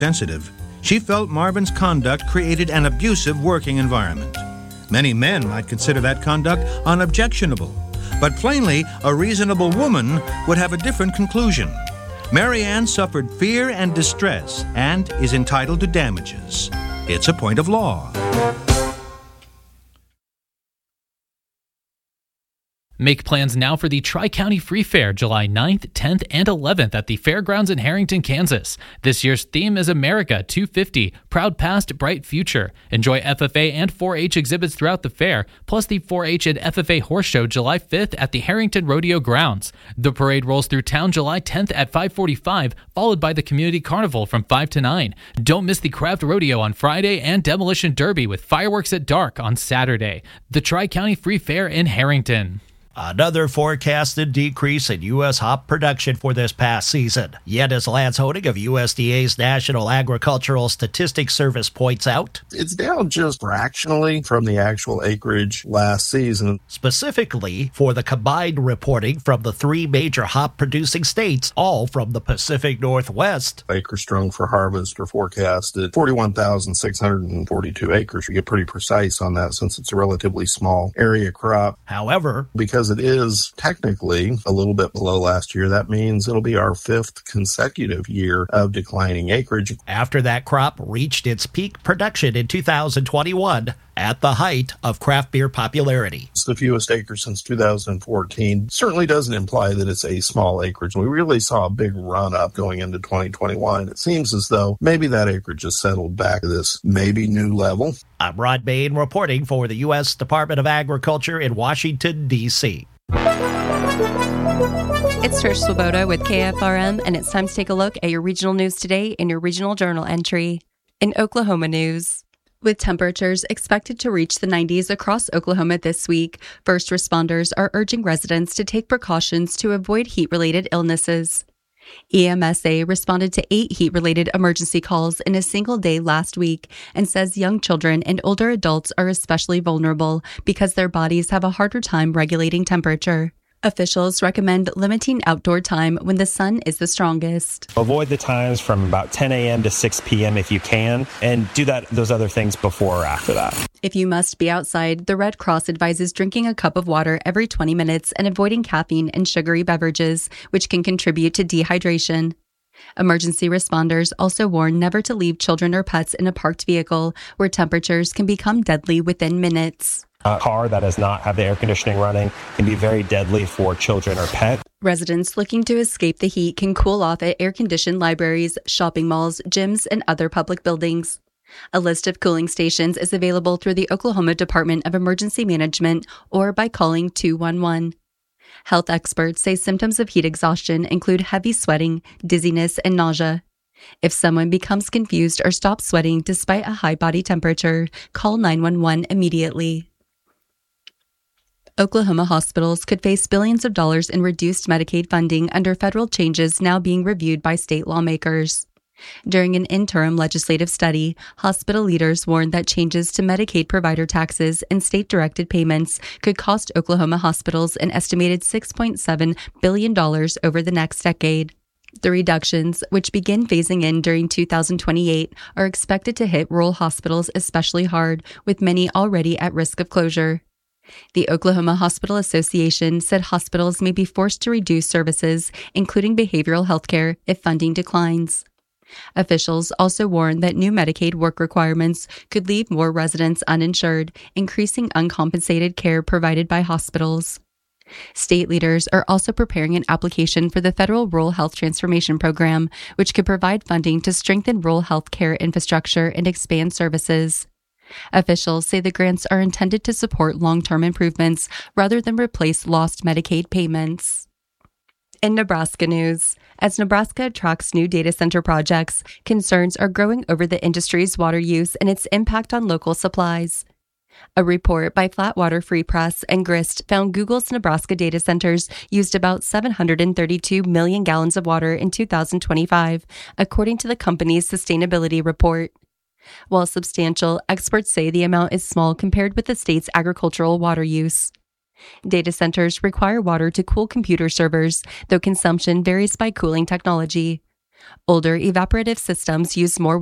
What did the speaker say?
Sensitive, she felt Marvin's conduct created an abusive working environment. Many men might consider that conduct unobjectionable, but plainly, a reasonable woman would have a different conclusion. Mary Ann suffered fear and distress and is entitled to damages. It's a point of law. Make plans now for the Tri-County Free Fair, July 9th, 10th, and 11th at the Fairgrounds in Harrington, Kansas. This year's theme is America 250, Proud Past, Bright Future. Enjoy FFA and 4-H exhibits throughout the fair, plus the 4-H and FFA Horse Show July 5th at the Harrington Rodeo Grounds. The parade rolls through town July 10th at 5:45, followed by the Community Carnival from 5 to 9. Don't miss the Craft Rodeo on Friday and Demolition Derby with fireworks at dark on Saturday. The Tri-County Free Fair in Harrington. Another forecasted decrease in U.S. hop production for this past season. Yet, as Lance Honig of USDA's National Agricultural Statistics Service points out, it's down just fractionally from the actual acreage last season. Specifically for the combined reporting from the three major hop-producing states, all from the Pacific Northwest. Acres strung for harvest are forecasted 41,642 acres. We get pretty precise on that since it's a relatively small area crop. However, because it is technically a little bit below last year, that means it'll be our fifth consecutive year of declining acreage. After that crop reached its peak production in 2021, at the height of craft beer popularity. It's the fewest acres since 2014. Certainly doesn't imply that it's a small acreage. We really saw a big run up going into 2021. It seems as though maybe that acreage has settled back to this maybe new level. I'm Rod Bain reporting for the U.S. Department of Agriculture in Washington, D.C. It's Trish Swoboda with KFRM, and it's time to take a look at your regional news today in your regional journal entry. In Oklahoma news, with temperatures expected to reach the 90s across Oklahoma this week, first responders are urging residents to take precautions to avoid heat-related illnesses. EMSA responded to 8 heat-related emergency calls in a single day last week and says young children and older adults are especially vulnerable because their bodies have a harder time regulating temperature. Officials recommend limiting outdoor time when the sun is the strongest. Avoid the times from about 10 a.m. to 6 p.m. if you can, and do those other things before or after that. If you must be outside, the Red Cross advises drinking a cup of water every 20 minutes and avoiding caffeine and sugary beverages, which can contribute to dehydration. Emergency responders also warn never to leave children or pets in a parked vehicle where temperatures can become deadly within minutes. A car that does not have the air conditioning running can be very deadly for children or pets. Residents looking to escape the heat can cool off at air-conditioned libraries, shopping malls, gyms, and other public buildings. A list of cooling stations is available through the Oklahoma Department of Emergency Management or by calling 211. Health experts say symptoms of heat exhaustion include heavy sweating, dizziness, and nausea. If someone becomes confused or stops sweating despite a high body temperature, call 911 immediately. Oklahoma hospitals could face billions of dollars in reduced Medicaid funding under federal changes now being reviewed by state lawmakers. During an interim legislative study, hospital leaders warned that changes to Medicaid provider taxes and state-directed payments could cost Oklahoma hospitals an estimated $6.7 billion over the next decade. The reductions, which begin phasing in during 2028, are expected to hit rural hospitals especially hard, with many already at risk of closure. The Oklahoma Hospital Association said hospitals may be forced to reduce services, including behavioral health care, if funding declines. Officials also warned that new Medicaid work requirements could leave more residents uninsured, increasing uncompensated care provided by hospitals. State leaders are also preparing an application for the Federal Rural Health Transformation Program, which could provide funding to strengthen rural health care infrastructure and expand services. Officials say the grants are intended to support long-term improvements rather than replace lost Medicaid payments. In Nebraska news, as Nebraska attracts new data center projects, concerns are growing over the industry's water use and its impact on local supplies. A report by Flatwater Free Press and Grist found Google's Nebraska data centers used about 732 million gallons of water in 2025, according to the company's sustainability report. While substantial, experts say the amount is small compared with the state's agricultural water use. Data centers require water to cool computer servers, though consumption varies by cooling technology. Older evaporative systems use more